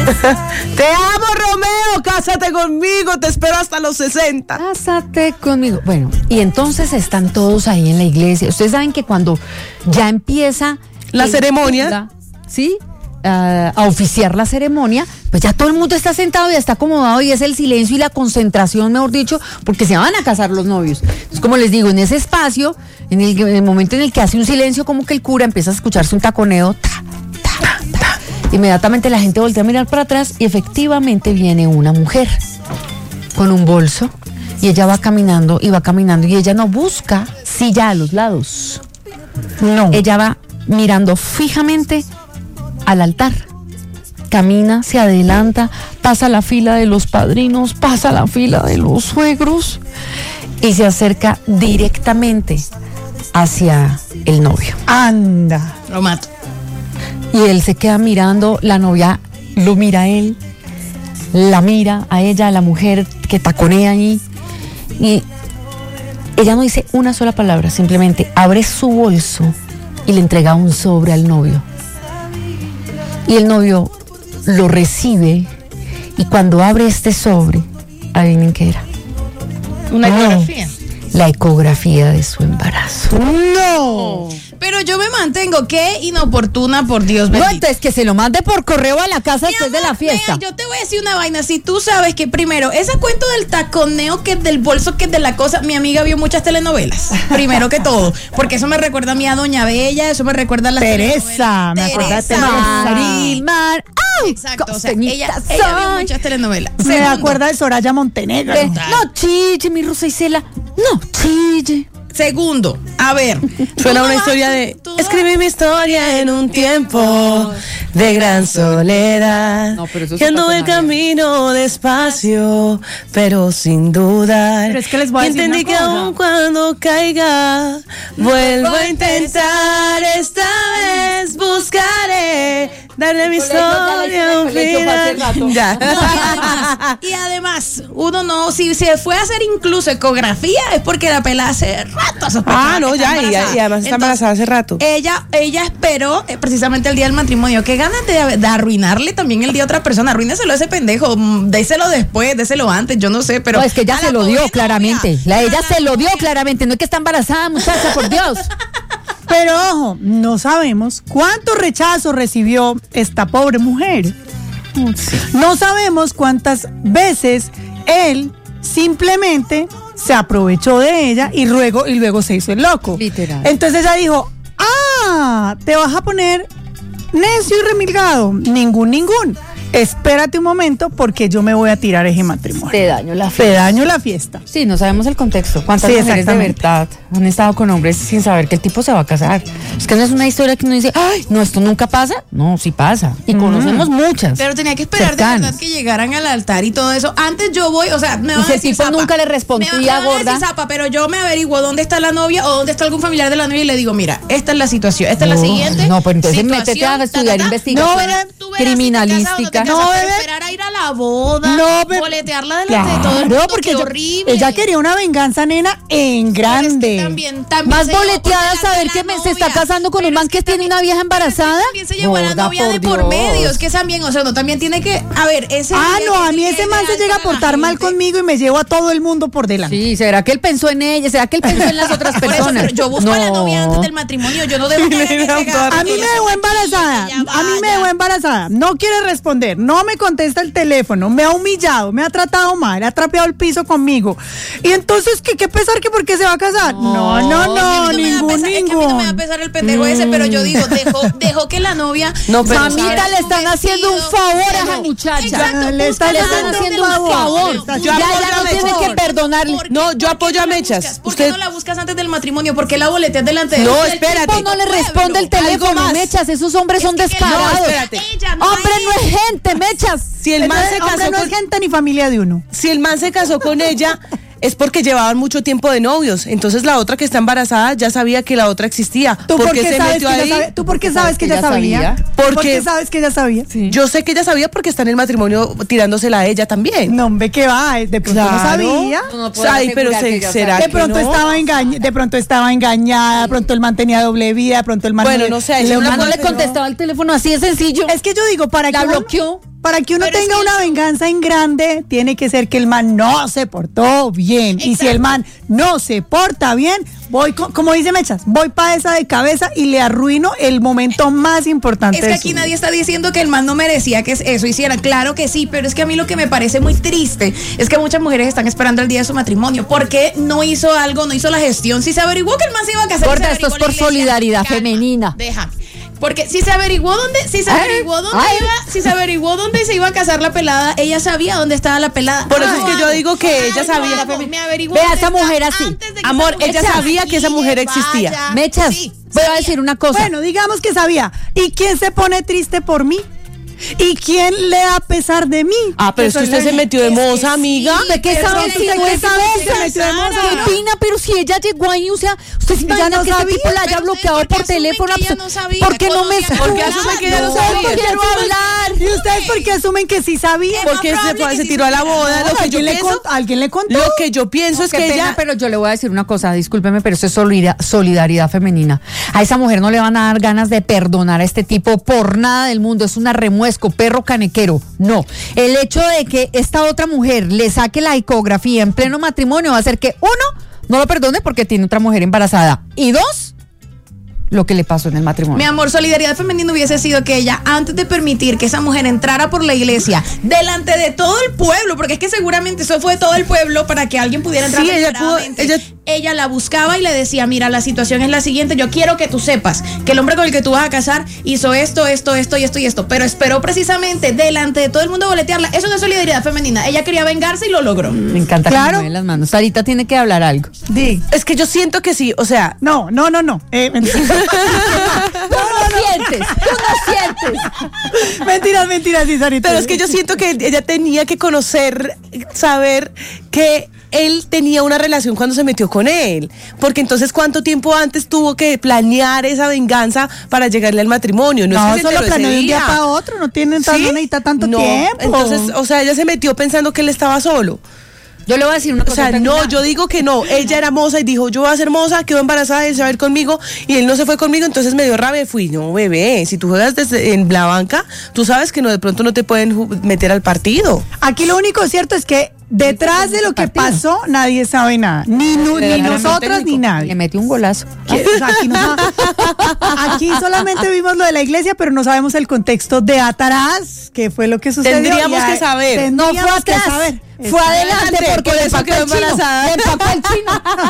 Te amo, Romeo, cásate conmigo, te espero hasta los 60. Cásate conmigo. Bueno, y entonces están todos ahí en la iglesia. Ustedes saben que cuando ya empieza la ceremonia, ¿sí? A oficiar la ceremonia, pues ya todo el mundo está sentado y está acomodado y es el silencio y la concentración, mejor dicho, porque se van a casar los novios. Entonces, como les digo, en ese espacio, en el momento en el que hace un silencio, como que el cura empieza a escucharse un taconeo, inmediatamente la gente voltea a mirar para atrás y efectivamente viene una mujer con un bolso y ella va caminando y ella no busca silla a los lados. No. Ella va mirando fijamente al altar. Camina, se adelanta, pasa la fila de los padrinos, pasa la fila de los suegros y se acerca directamente hacia el novio. Anda. Lo mato. Y él se queda mirando, la novia lo mira a él, la mira a ella, a la mujer que taconea ahí, y ella no dice una sola palabra, simplemente abre su bolso y le entrega un sobre al novio. Y el novio lo recibe y cuando abre este sobre, adivinen qué era. Una ecografía. La ecografía de su embarazo. No. Pero yo me mantengo, qué inoportuna, por Dios bendito. No, entonces que se lo mande por correo a la casa después de la fiesta. Mira, yo te voy a decir una vaina. Si tú sabes que primero, ese cuento del taconeo, que es del bolso, que es de la cosa, mi amiga vio muchas telenovelas, primero que todo, porque eso me recuerda a mí a Doña Bella, eso me recuerda a las Teresa, me acordaste de Marimar. Exacto, o sea, ella vio muchas telenovelas. Me acuerda de Soraya Montenegro. No chille, mi Rosa Isela. No chille. Segundo, a ver. Suena una historia de... Escribí mi historia en un tiempo de gran soledad. No, pero eso que ando el camino despacio, pero sin dudar. Pero es que les voy a decir entendí una que cosa. aun cuando caiga, vuelvo a intentar. Esta vez buscaré darle mi historia un final. Ya. Y además, uno no, si se fue a hacer incluso ecografía, es porque la pela hace rato sospechaba No, que ya, está y embarazada. además está embarazada hace rato. Ella esperó precisamente el día del matrimonio. Qué ganas de arruinarle también el día a otra persona. Arruínaselo a ese pendejo, déselo después, déselo antes, yo no sé, pero... No, es que ella a se la lo pobre dio novia, claramente. Ella se lo dio claramente. No es que está embarazada, muchacha, por Dios. Pero ojo, no sabemos cuánto rechazo recibió esta pobre mujer. No sabemos cuántas veces él simplemente se aprovechó de ella y luego se hizo el loco. Literal. Entonces ella dijo, te vas a poner necio y remilgado. Ningún. Espérate un momento porque yo me voy a tirar ese matrimonio. Te daño la Te daño la fiesta. Sí, no sabemos el contexto. ¿Cuántas Sí, mujeres de exactamente. verdad han estado con hombres sin saber que el tipo se va a casar? Es que no es una historia que uno dice, ay, no, esto nunca pasa. No, sí pasa. Y conocemos muchas. Pero tenía que esperar cercanas. de verdad que llegaran al altar y todo eso. Antes yo voy, o sea, me van Y si a el decir tipo zapa. nunca le respondía, Me van a gorda. decir zapa, pero yo me averiguo dónde está la novia o dónde está algún familiar de la novia y le digo, mira, esta es la situación, esta es la siguiente. No, pero entonces situación, métete a estudiar investigación No, verás, tú verás criminalística. Si te casas o No, no te casas, bebé. pero esperar a ir a la boda, No, bebé. boletearla delante de todo el mundo, Claro, porque qué ella- horrible. ella quería una venganza, nena, en Pero es que grande. también Más se llevó boleteada por delante saber la que se está novia. casando con un Pero man es que tiene también- una vieja embarazada. También se llevó a la Gorda, novia de por por medio. Dios. Es que también, o sea, no, también tiene que. A ver, ese. día No, que a se mí ese quede man se alto llega a a la portar mal gente. conmigo y me llevo a todo el mundo por delante. Sí, ¿será que él pensó en ella? ¿Será que él pensó en las otras Por eso, personas? pero yo busco a la novia antes del matrimonio. Yo no debo querer que se A mí me dejó embarazada, no quiere responder, no me contesta el teléfono, me ha humillado, me ha tratado mal, ha trapeado el piso conmigo. Y entonces, ¿qué pesar que por qué se va a casar? No, ningún. Es que a mí no me va a pesar el pendejo ese, pero yo digo, dejó que la novia. No, pero Mamita, le están haciendo un favor a esa muchacha. Exacto, Le están Le están dando haciendo un un favor. favor. Yo Ya apoyo no a tiene Mechas. que perdonarle. No, yo apoyo a Mechas. ¿Por qué no la buscas antes del matrimonio? ¿Por qué la boleteas delante de No, del espérate. tipo No le pueblo? responde el Algo teléfono, más. Mechas. Esos hombres son que descarados. no, espérate. Ella no Hombre es. no es gente, Mechas. Si el man se Hombre, casó no es con, gente ni familia de uno. si el man se casó con ella, es porque llevaban mucho tiempo de novios. Entonces la otra que está embarazada ya sabía que la otra existía. ¿Tú por qué se sabes metió que ahí? ella sabe? ¿Tú por qué sabes que ella sabía? ¿Por Porque- qué sabes que ella sabía? Yo sé que ella sabía porque está en el matrimonio tirándosela a ella también. No, hombre, ¿qué va? De pronto no sabía. No puedo Ay, pero asegurar que ella será sabe. De pronto, que no? estaba engañada, de pronto el man tenía doble vida, de pronto el man Bueno, no sé, ahí le- sí El una man no cosa le que no. contestaba el teléfono así de sencillo. Es que yo digo, ¿para La qué uno- bloqueó. para que uno Pero es tenga que una venganza en grande, tiene que ser que el man no se portó bien. Y si el man no se porta bien, voy, como dice Mechas, voy para esa de cabeza y le arruino el momento más importante. Es que de aquí su vida. nadie está diciendo que el man no merecía que eso hiciera. Claro que sí, pero es que a mí lo que me parece muy triste es que muchas mujeres están esperando el día de su matrimonio. ¿Por qué no hizo algo, no hizo la gestión? Si se averiguó que el man se iba a casar. Gorda, se esto es averiguó por la iglesia. solidaridad Calma, femenina. Deja. Porque si se averiguó dónde se iba a casar la pelada, ella sabía dónde estaba la pelada. Por eso es que yo digo que ella sabía. Me averiguó Vea, dónde esa está mujer así. antes de que Amor, esa ella mujer sabía que esa mujer vaya. existía. Mechas, Sí, voy a sabía. decir una cosa. Bueno, digamos que sabía. ¿Y quién se pone triste por mí? ¿Y quién le da pesar de mí? Ah, pero es que usted se metió de moza, amiga. ¿De qué pero sabe es si que no usted es sabe que moza? se metió de moza. ¿Qué opina? Pero si ella llegó ahí, o sea, usted se Ya imagina no que este sabía. tipo la haya Pero bloqueado ustedes, ¿por por qué asumen teléfono. que ella no sabía? ¿Por qué no me Podían ¿Por qué hablar? asumen que ella no No, sabía? quiero hablar. ¿Y ustedes por qué asumen que sí sabía? Porque se tiró a la boda. Lo que yo pienso, ¿Alguien le contó? lo que yo pienso es Qué que pena, ella. pero yo le voy a decir una cosa, discúlpeme, pero eso es solidaridad femenina. A esa mujer no le van a dar ganas de perdonar a este tipo por nada del mundo. Es una remuesco, perro canequero. No. El hecho de que esta otra mujer le saque la ecografía en pleno matrimonio va a hacer que, uno, no lo perdone porque tiene otra mujer embarazada. Y dos, lo que le pasó en el matrimonio. Mi amor, solidaridad femenina hubiese sido que ella, antes de permitir que esa mujer entrara por la iglesia, delante de todo el pueblo, porque es que seguramente eso fue todo el pueblo para que alguien pudiera entrar Sí, ella deliberadamente, pudo- ella la buscaba y le decía, mira, la situación es la siguiente, yo quiero que tú sepas que el hombre con el que tú vas a casar hizo esto, pero esperó precisamente delante de todo el mundo boletearla. Eso no es solidaridad femenina. Ella quería vengarse y lo logró. Me encanta que me mueven las manos. Sarita tiene que hablar algo. Di. Es que yo siento que sí, o sea. No. Mentiras, sí, Sarita. Pero es que yo siento que ella tenía que conocer, saber que él tenía una relación cuando se metió con él. Porque entonces, ¿cuánto tiempo antes tuvo que planear esa venganza para llegarle al matrimonio? No, es que se solo enteró ese planeó de un día día. para otro, no tienen ¿Sí? no necesita tanto No, tiempo. entonces, o sea, ella se metió pensando que él estaba solo. Yo le voy a decir una O cosa. sea, no, yo digo que no. Ella era moza y dijo, yo voy a ser moza, quedó embarazada y se va a ir conmigo. Y él no se fue conmigo, entonces me dio rabia y fui. No, bebé, si tú juegas en la banca, tú sabes que no, de pronto no te pueden meter al partido. Aquí lo único cierto es que detrás de lo que pasó, nadie sabe nada. Ni nosotras ni Le nadie. metió un golazo. O sea, aquí solamente vimos lo de la iglesia, pero no sabemos el contexto de atrás, qué fue lo que sucedió. Tendríamos Y que saber. Tendríamos No fue que atrás, saber. fue adelante porque por le eso empacó quedó el chino. embarazada. Le empacó el chino.